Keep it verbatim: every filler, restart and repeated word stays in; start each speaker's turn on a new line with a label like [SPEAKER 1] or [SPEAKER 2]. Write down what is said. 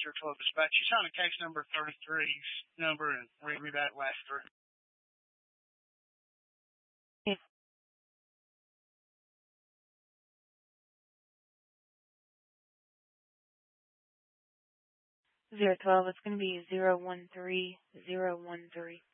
[SPEAKER 1] zero twelve dispatch. You sound a case number thirty-three's number and read me that last three.
[SPEAKER 2] zero twelve, it's going to be zero one three zero one three.